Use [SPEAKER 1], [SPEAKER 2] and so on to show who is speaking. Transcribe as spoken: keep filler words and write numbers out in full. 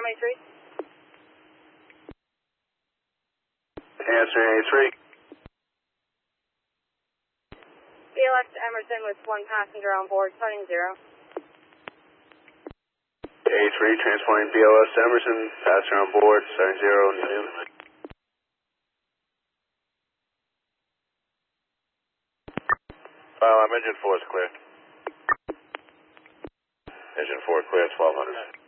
[SPEAKER 1] eighty-three.
[SPEAKER 2] Answer eighty-three.
[SPEAKER 1] B L S to Emerson with one passenger on board, starting zero.
[SPEAKER 2] eighty-three, transporting B L S to Emerson, passenger on board, starting zero, New.
[SPEAKER 3] File, I'm engine four is clear. Engine four clear, twelve hundred.